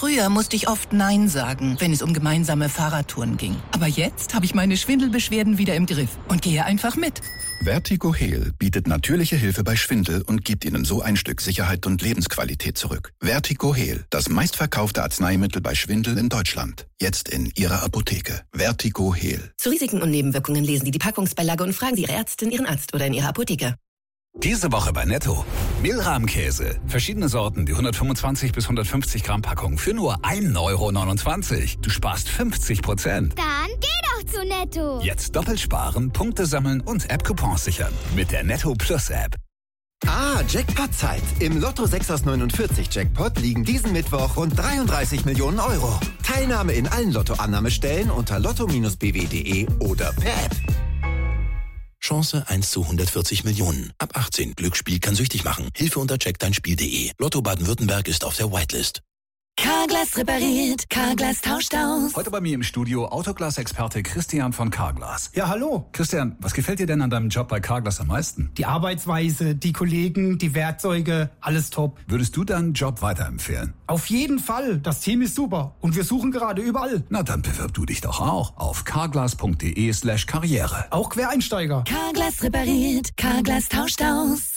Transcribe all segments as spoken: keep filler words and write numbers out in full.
Früher musste ich oft Nein sagen, wenn es um gemeinsame Fahrradtouren ging. Aber jetzt habe ich meine Schwindelbeschwerden wieder im Griff und gehe einfach mit. Vertigo Heal bietet natürliche Hilfe bei Schwindel und gibt Ihnen so ein Stück Sicherheit und Lebensqualität zurück. Vertigo Heal, das meistverkaufte Arzneimittel bei Schwindel in Deutschland. Jetzt in Ihrer Apotheke. Vertigo Heal. Zu Risiken und Nebenwirkungen lesen Sie die Packungsbeilage und fragen Sie Ihre Ärztin, Ihren Arzt oder in Ihrer Apotheke. Diese Woche bei Netto. Mehlrahmkäse. Verschiedene Sorten, die hundertfünfundzwanzig bis hundertfünfzig Gramm Packung für nur ein Euro neunundzwanzig. Du sparst fünfzig Prozent. Dann geh doch zu Netto. Jetzt doppelt sparen, Punkte sammeln und App-Coupons sichern. Mit der Netto Plus App. Ah, Jackpot-Zeit. Im Lotto sechs aus neunundvierzig Jackpot liegen diesen Mittwoch rund dreiunddreißig Millionen Euro. Teilnahme in allen Lottoannahmestellen unter lotto Bindestrich b w punkt d e oder per App. Chance eins zu hundertvierzig Millionen. Ab achtzehn. Glücksspiel kann süchtig machen. Hilfe unter check dein Spiel punkt d e. Lotto Baden-Württemberg ist auf der Whitelist. Carglass repariert, Carglass tauscht aus. Heute bei mir im Studio Autoglas-Experte Christian von Carglass. Ja, hallo. Christian, was gefällt dir denn an deinem Job bei Carglass am meisten? Die Arbeitsweise, die Kollegen, die Werkzeuge, alles top. Würdest du deinen Job weiterempfehlen? Auf jeden Fall. Das Team ist super. Und wir suchen gerade überall. Na, dann bewirb du dich doch auch auf carglass punkt d e slash karriere. Auch Quereinsteiger. Carglass repariert, Carglass tauscht aus.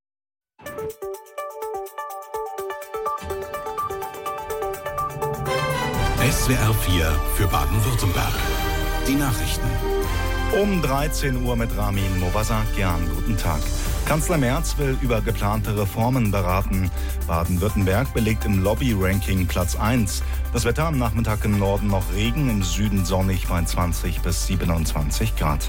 S W R vier für Baden-Württemberg. Die Nachrichten. Um dreizehn Uhr mit Ramin Movasakian. Guten Tag. Kanzler Merz will über geplante Reformen beraten. Baden-Württemberg belegt im Lobby-Ranking Platz eins. Das Wetter am Nachmittag im Norden noch Regen, im Süden sonnig bei zwanzig bis siebenundzwanzig Grad.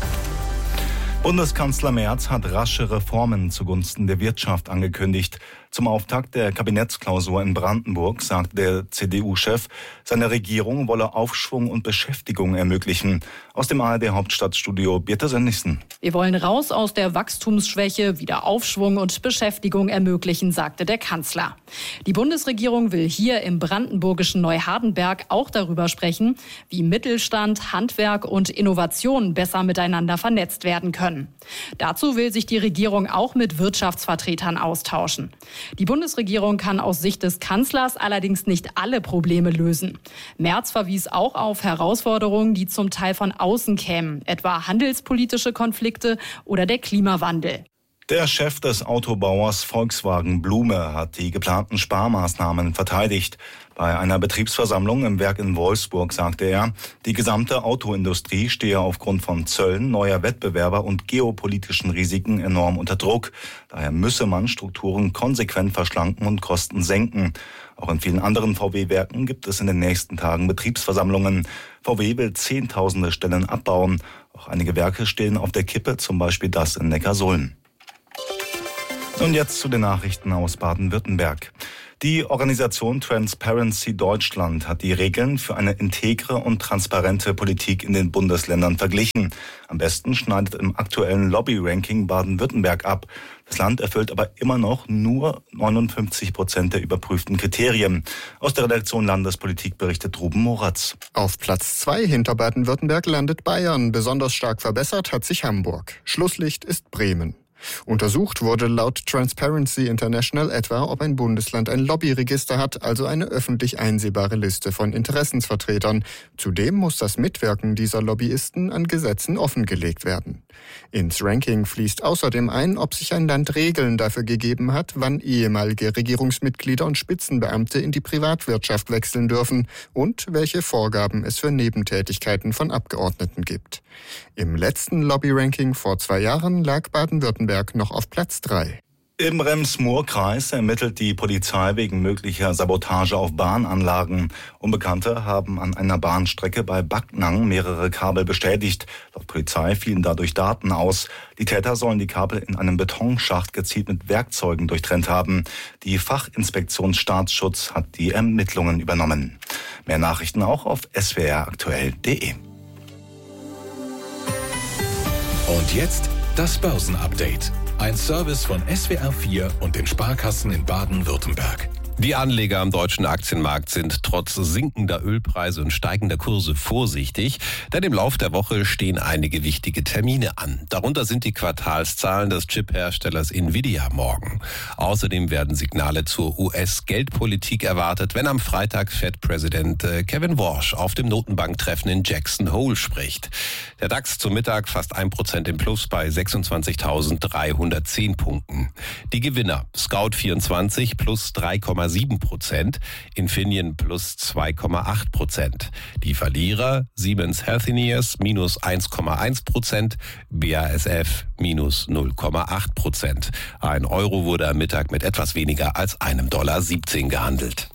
Bundeskanzler Merz hat rasche Reformen zugunsten der Wirtschaft angekündigt. Zum Auftakt der Kabinettsklausur in Brandenburg sagte der C D U-Chef, seine Regierung wolle Aufschwung und Beschäftigung ermöglichen. Aus dem A R D-Hauptstadtstudio Birte Sönnigsen. Wir wollen raus aus der Wachstumsschwäche, wieder Aufschwung und Beschäftigung ermöglichen, sagte der Kanzler. Die Bundesregierung will hier im brandenburgischen Neuhardenberg auch darüber sprechen, wie Mittelstand, Handwerk und Innovation besser miteinander vernetzt werden können. Dazu will sich die Regierung auch mit Wirtschaftsvertretern austauschen. Die Bundesregierung kann aus Sicht des Kanzlers allerdings nicht alle Probleme lösen. Merz verwies auch auf Herausforderungen, die zum Teil von außen kämen, etwa handelspolitische Konflikte oder der Klimawandel. Der Chef des Autobauers Volkswagen Blume hat die geplanten Sparmaßnahmen verteidigt. Bei einer Betriebsversammlung im Werk in Wolfsburg sagte er, die gesamte Autoindustrie stehe aufgrund von Zöllen, neuer Wettbewerber und geopolitischen Risiken enorm unter Druck. Daher müsse man Strukturen konsequent verschlanken und Kosten senken. Auch in vielen anderen V W-Werken gibt es in den nächsten Tagen Betriebsversammlungen. V W will Zehntausende Stellen abbauen. Auch einige Werke stehen auf der Kippe, zum Beispiel das in Neckarsulm. Und jetzt zu den Nachrichten aus Baden-Württemberg. Die Organisation Transparency Deutschland hat die Regeln für eine integre und transparente Politik in den Bundesländern verglichen. Am besten schneidet im aktuellen Lobby-Ranking Baden-Württemberg ab. Das Land erfüllt aber immer noch nur neunundfünfzig Prozent der überprüften Kriterien. Aus der Redaktion Landespolitik berichtet Ruben Moratz. Auf Platz zwei hinter Baden-Württemberg landet Bayern. Besonders stark verbessert hat sich Hamburg. Schlusslicht ist Bremen. Untersucht wurde laut Transparency International etwa, ob ein Bundesland ein Lobbyregister hat, also eine öffentlich einsehbare Liste von Interessensvertretern. Zudem muss das Mitwirken dieser Lobbyisten an Gesetzen offengelegt werden. Ins Ranking fließt außerdem ein, ob sich ein Land Regeln dafür gegeben hat, wann ehemalige Regierungsmitglieder und Spitzenbeamte in die Privatwirtschaft wechseln dürfen und welche Vorgaben es für Nebentätigkeiten von Abgeordneten gibt. Im letzten Lobby-Ranking vor zwei Jahren lag Baden-Württemberg noch auf Platz drei. Im Rems-Murr-Kreis ermittelt die Polizei wegen möglicher Sabotage auf Bahnanlagen. Unbekannte haben an einer Bahnstrecke bei Backnang mehrere Kabel bestätigt. Laut Polizei fielen dadurch Daten aus. Die Täter sollen die Kabel in einem Betonschacht gezielt mit Werkzeugen durchtrennt haben. Die Fachinspektion Staatsschutz hat die Ermittlungen übernommen. Mehr Nachrichten auch auf s w r aktuell punkt d e. Und jetzt das Börsenupdate. Ein Service von S W R vier und den Sparkassen in Baden-Württemberg. Die Anleger am deutschen Aktienmarkt sind trotz sinkender Ölpreise und steigender Kurse vorsichtig, denn im Lauf der Woche stehen einige wichtige Termine an. Darunter sind die Quartalszahlen des Chip-Herstellers Nvidia morgen. Außerdem werden Signale zur U S-Geldpolitik erwartet, wenn am Freitag Fed-Präsident Kevin Warsh auf dem Notenbanktreffen in Jackson Hole spricht. Der DAX zum Mittag fast ein Prozent im Plus bei sechsundzwanzigtausenddreihundertzehn Punkten. Die Gewinner: Scout vierundzwanzig plus drei Komma sieben Prozent, Infineon plus zwei Komma acht Prozent. Die Verlierer: Siemens Healthineers minus eins Komma eins Prozent, B A S F minus null Komma acht Prozent. Ein Euro wurde am Mittag mit etwas weniger als einem Dollar siebzehn gehandelt.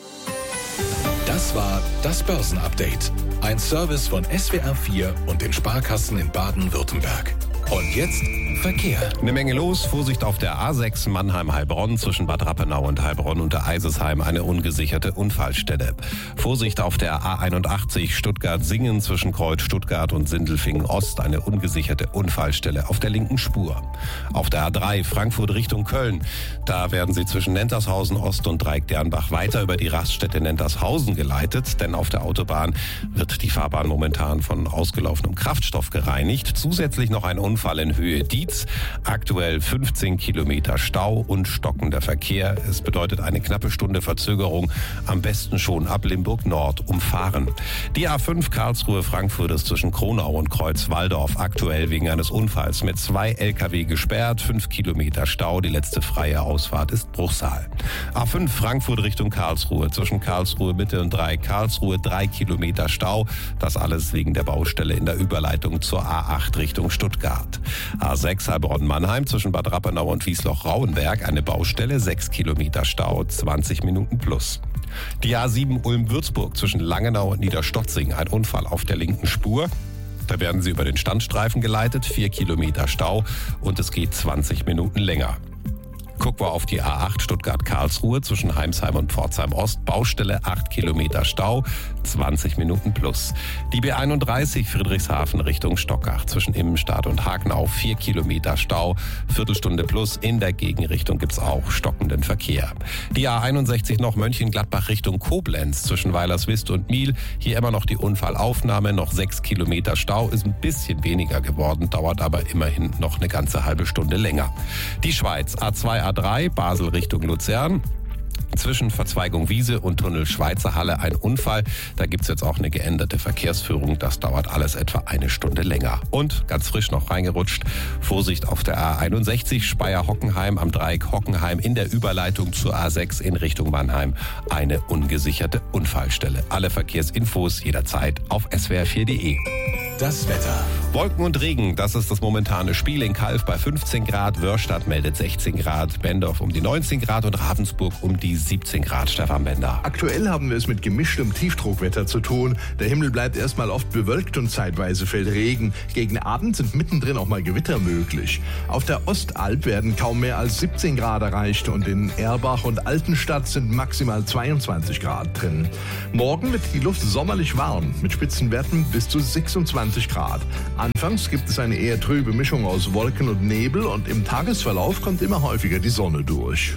Das war das Börsenupdate. Ein Service von S W R vier und den Sparkassen in Baden-Württemberg. Und jetzt Verkehr. Eine Menge los. Vorsicht auf der A sechs Mannheim-Heilbronn zwischen Bad Rappenau und Heilbronn unter Eisesheim eine ungesicherte Unfallstelle. Vorsicht auf der A einundachtzig Stuttgart-Singen zwischen Kreuz Stuttgart und Sindelfingen-Ost eine ungesicherte Unfallstelle auf der linken Spur. Auf der A drei Frankfurt Richtung Köln. Da werden Sie zwischen Nentershausen Ost und Dreieck-Dernbach weiter über die Raststätte Nentershausen geleitet, denn auf der Autobahn wird die Fahrbahn momentan von ausgelaufenem Kraftstoff gereinigt. Zusätzlich noch ein Unfall in Höhe Dietz. Aktuell fünfzehn Kilometer Stau und stockender Verkehr. Es bedeutet eine knappe Stunde Verzögerung. Am besten schon ab Limburg Nord umfahren. Die A fünf Karlsruhe-Frankfurt ist zwischen Kronau und Kreuz-Walldorf aktuell wegen eines Unfalls mit zwei L K W gesperrt. Fünf Kilometer Stau. Die letzte freie Ausfahrt ist Bruchsal. A fünf Frankfurt Richtung Karlsruhe. Zwischen Karlsruhe Mitte und Dreieck Karlsruhe drei Kilometer Stau. Das alles wegen der Baustelle in der Überleitung zur A acht Richtung Stuttgart. A sechs Heilbronn-Mannheim zwischen Bad Rappenau und Wiesloch-Rauenberg eine Baustelle, sechs Kilometer Stau, zwanzig Minuten plus. Die A sieben Ulm-Würzburg zwischen Langenau und Niederstotzing ein Unfall auf der linken Spur. Da werden Sie über den Standstreifen geleitet, vier Kilometer Stau und es geht zwanzig Minuten länger. Gucken wir auf die A acht Stuttgart-Karlsruhe zwischen Heimsheim und Pforzheim-Ost. Baustelle, acht Kilometer Stau, zwanzig Minuten plus. Die B einunddreißig Friedrichshafen Richtung Stockach zwischen Immenstadt und Hagenau, vier Kilometer Stau, Viertelstunde plus. In der Gegenrichtung gibt's auch stockenden Verkehr. Die A einundsechzig noch Mönchengladbach Richtung Koblenz zwischen Weilerswist und Miel. Hier immer noch die Unfallaufnahme, noch sechs Kilometer Stau, ist ein bisschen weniger geworden, dauert aber immerhin noch eine ganze halbe Stunde länger. Die Schweiz, A zwei A drei Basel Richtung Luzern. Zwischen Verzweigung Wiese und Tunnel Schweizer Halle ein Unfall. Da gibt's jetzt auch eine geänderte Verkehrsführung. Das dauert alles etwa eine Stunde länger. Und ganz frisch noch reingerutscht, Vorsicht auf der A einundsechzig Speyer-Hockenheim am Dreieck Hockenheim in der Überleitung zur A sechs in Richtung Mannheim. Eine ungesicherte Unfallstelle. Alle Verkehrsinfos jederzeit auf S W R vier Punkt de. Das Wetter. Wolken und Regen, das ist das momentane Spiel in Calw bei fünfzehn Grad. Wörstadt meldet sechzehn Grad, Bendorf um die neunzehn Grad und Ravensburg um die siebzehn Grad. Stefan Bender. Aktuell haben wir es mit gemischtem Tiefdruckwetter zu tun. Der Himmel bleibt erstmal oft bewölkt und zeitweise fällt Regen. Gegen Abend sind mittendrin auch mal Gewitter möglich. Auf der Ostalb werden kaum mehr als siebzehn Grad erreicht und in Erbach und Altenstadt sind maximal zweiundzwanzig Grad drin. Morgen wird die Luft sommerlich warm mit Spitzenwerten bis zu sechsundzwanzig Grad. Anfangs gibt es eine eher trübe Mischung aus Wolken und Nebel und im Tagesverlauf kommt immer häufiger die Sonne durch.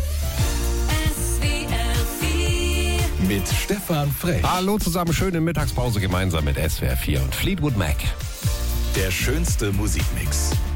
Mit Stefan Frech. Hallo zusammen, schöne Mittagspause gemeinsam mit S W R vier und Fleetwood Mac. Der schönste Musikmix.